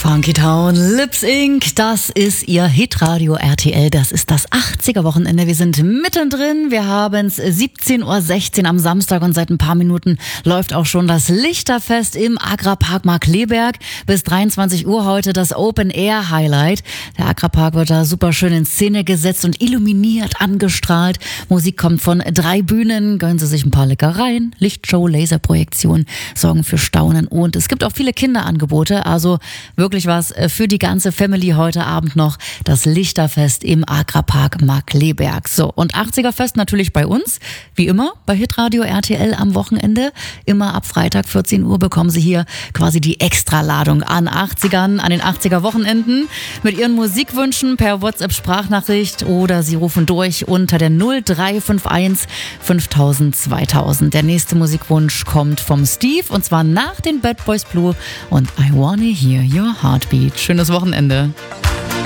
Funky Town, Lips Inc., das ist Ihr Hitradio RTL, das ist das 80er-Wochenende. Wir sind mittendrin, wir haben es 17.16 Uhr am Samstag und seit ein paar Minuten läuft auch schon das Lichterfest im Agrarpark Markkleeberg. Bis 23 Uhr heute das Open-Air-Highlight. Der Agrarpark wird da super schön in Szene gesetzt und illuminiert, angestrahlt. Musik kommt von 3 Bühnen, gönnen Sie sich ein paar Leckereien, Lichtshow, Laserprojektion, sorgen für Staunen und es gibt auch viele Kinderangebote, also wirklich was für die ganze Family heute Abend noch. Das Lichterfest im Agrarpark Markkleeberg. So, und 80er-Fest natürlich bei uns. Wie immer bei Hitradio RTL am Wochenende. Immer ab Freitag 14 Uhr bekommen Sie hier quasi die Extraladung an 80ern, an den 80er-Wochenenden. Mit Ihren Musikwünschen per WhatsApp-Sprachnachricht oder Sie rufen durch unter der 0351 5000 2000. Der nächste Musikwunsch kommt vom Steve und zwar nach den Bad Boys Blue und I Wanna Hear Your Heartbeat. Schönes Wochenende.